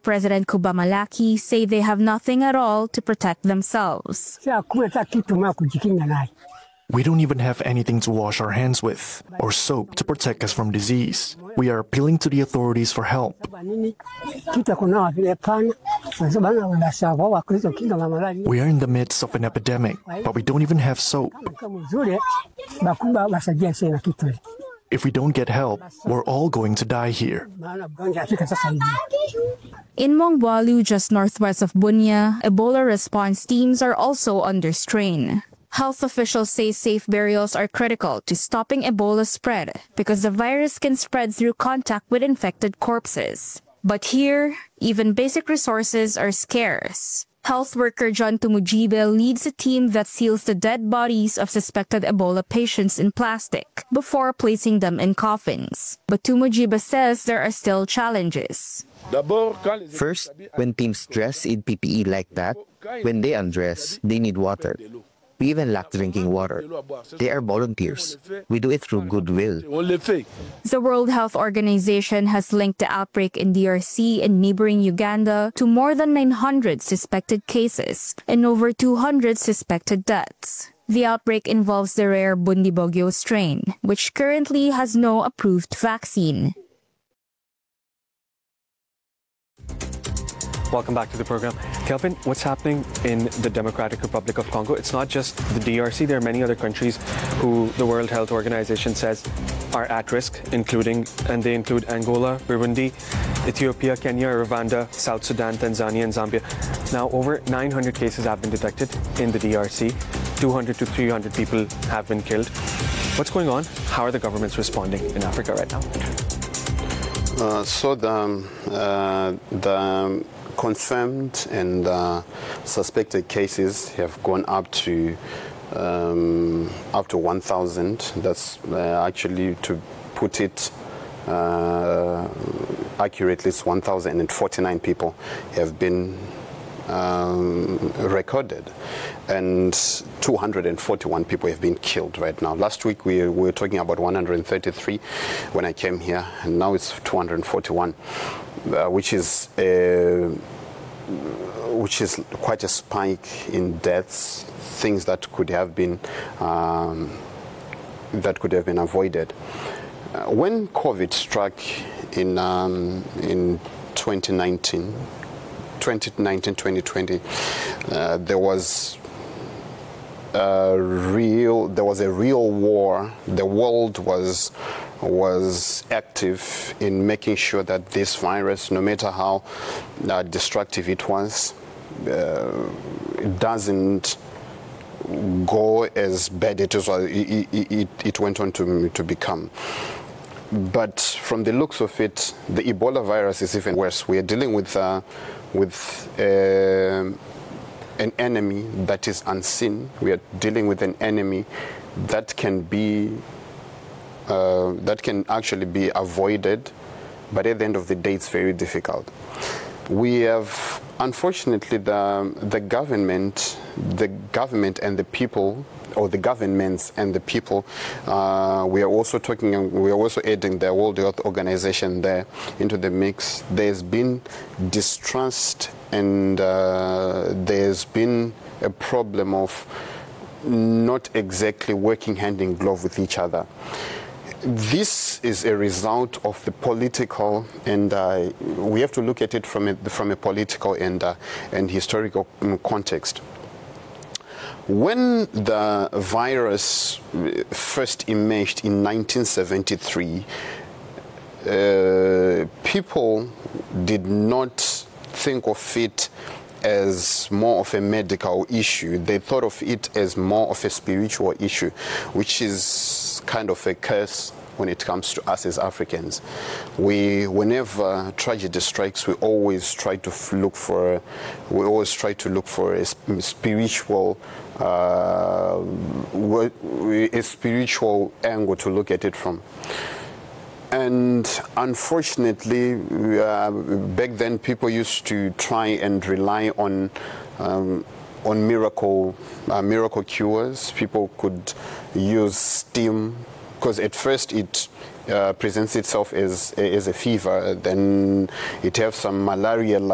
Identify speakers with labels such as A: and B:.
A: President Kuba Malaki say they have nothing at all to protect themselves.
B: We don't even have anything to wash our hands with or soap to protect us from disease. We are appealing to the authorities for help. We are in the midst of an epidemic, but we don't even have soap. If we don't get help, we're all going to die here.
A: In Mongwalu, just northwest of Bunia, Ebola response teams are also under strain. Health officials say safe burials are critical to stopping Ebola spread because the virus can spread through contact with infected corpses. But here, even basic resources are scarce. Health worker John Tumujibe leads a team that seals the dead bodies of suspected Ebola patients in plastic before placing them in coffins. But Tumujibe says there are still challenges.
C: First, when teams dress in PPE like that, when they undress, they need water. We even lack drinking water. They are volunteers. We do it through goodwill.
A: The World Health Organization has linked the outbreak in DRC and neighboring Uganda to more than 900 suspected cases and over 200 suspected deaths. The outbreak involves the rare Bundibugyo strain, which currently has no approved vaccine.
D: Welcome back to the program. Kelvin, what's happening in the Democratic Republic of Congo? It's not just the DRC. There are many other countries who the World Health Organization says are at risk, they include Angola, Burundi, Ethiopia, Kenya, Rwanda, South Sudan, Tanzania, and Zambia. Now, over 900 cases have been detected in the DRC. 200 to 300 people have been killed. What's going on? How are the governments responding in Africa right now?
E: The confirmed and suspected cases have gone up to 1,000. That's actually, to put it accurately, it's 1,049 people have been recorded, and 241 people have been killed right now. Last week we were talking about 133 when I came here, and now it's 241, which is quite a spike in deaths, things that could have been avoided. When COVID struck in 2019, 2020, there was a real war. The world was active in making sure that this virus, no matter how destructive it was, it doesn't go as bad as it went on to become. But from the looks of it, the Ebola virus is even worse. We are dealing with an enemy that is unseen. We are dealing with an enemy that can actually be avoided, but at the end of the day, it's very difficult. We have, unfortunately, the government and the people, or the governments and the people. We are also adding the World Health Organization there into the mix. There's been distrust, and there's been a problem of not exactly working hand in glove with each other. This is a result of the political, and we have to look at it from a political and historical context. When the virus first emerged in 1973, people did not think of it as more of a medical issue. They thought of it as more of a spiritual issue, which is kind of a curse when it comes to us as Africans. Whenever tragedy strikes, we always try to look for a spiritual angle to look at it from. And unfortunately, back then people used to try and rely on miracle cures. People could use steam, because at first it presents itself as a fever, then it has some malaria